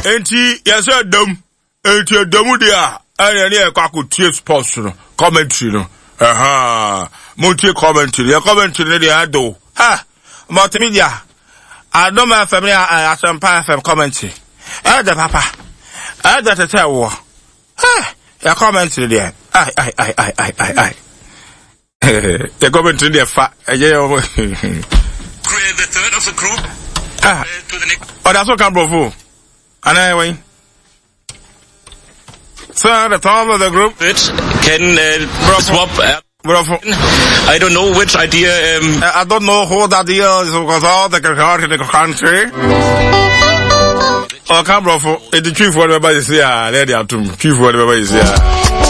Enti yes dom. Enti dom dia. Any kwakutie sports no commentary no. Multi commentary. Your commentary dey do. Ha. Multimedia. I don't my family some FM commentary. The papa. The tell war. Ha. Your commentary there. Aye. Your commentary there fat. Create the third of the group. To the next. Oh, that's what can bro. And anyway. So the top of the group can swap. I don't know which idea. I don't know who that idea is because all the country. Oh, come bro. It's the chief whatever is here. There they are two. Chief whatever is here.